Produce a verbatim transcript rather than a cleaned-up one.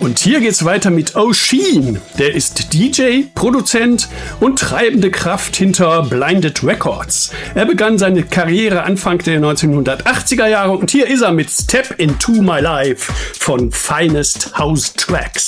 Und hier geht's weiter mit Oisin. Der ist D J, Produzent und treibende Kraft hinter Blinded Records. Er begann seine Karriere Anfang der neunzehnhundertachtziger Jahre und hier ist er mit Step Into My Life von Finest House Tracks.